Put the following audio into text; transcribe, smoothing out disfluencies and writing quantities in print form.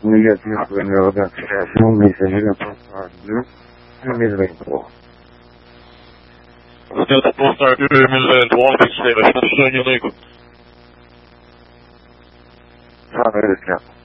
Negativo pneu da criação, mensageira passado, elemento. Delta Postar, elemento, Walking State, I should send you, Lincoln. Fala,